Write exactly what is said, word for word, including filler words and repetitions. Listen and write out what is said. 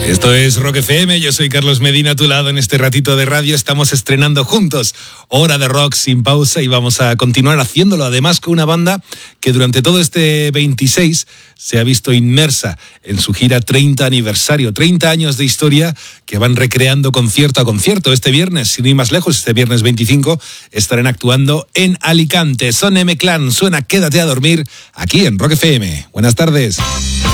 Esto es Rock F M, yo soy Carlos Medina a tu lado en este ratito de radio. Estamos estrenando juntos Hora de Rock sin pausa y vamos a continuar haciéndolo, además con una banda que durante todo este veintiséis se ha visto inmersa en su gira treinta aniversario, treinta años de historia que van recreando concierto a concierto. Este viernes, sin ir más lejos, este viernes veinticinco, estarán actuando en Alicante. Son M-Clan, suena Quédate a dormir aquí en Rock F M. Buenas tardes.